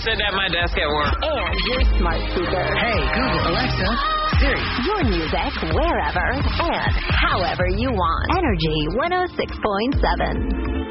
sitting at my desk at work. And your smart speaker. Hey, Google, Alexa, Siri. Your music wherever and however you want. Energy 106.7.